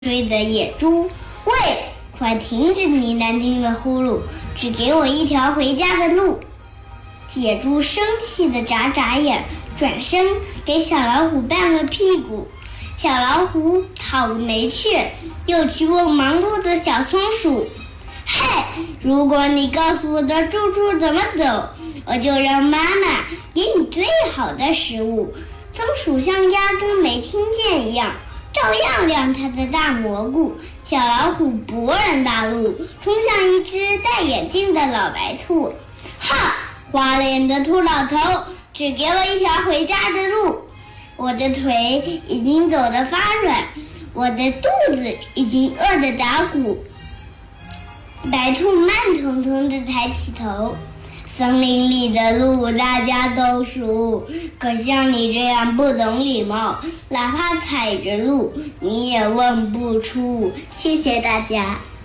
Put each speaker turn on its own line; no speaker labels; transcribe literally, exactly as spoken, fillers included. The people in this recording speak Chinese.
追的野猪，喂，快停止你难听的呼噜，只给我一条回家的路。野猪生气地眨眨眼，转身给小老虎绊了屁股。小老虎讨个没趣，又去问忙碌的小松鼠：嘿，如果你告诉我的住处怎么走，我就让妈妈给你最好的食物。松鼠像压根没听见一样，照样亮它的大蘑菇。小老虎勃然大怒，冲向一只戴眼镜的老白兔。哈，花脸的秃老头，只给我一条回家的路。我的腿已经走得发软，我的肚子已经饿得打鼓。白兔慢腾腾地抬起头，森林里的路大家都熟，可像你这样不懂礼貌，哪怕踩着路你也问不出。谢谢大家。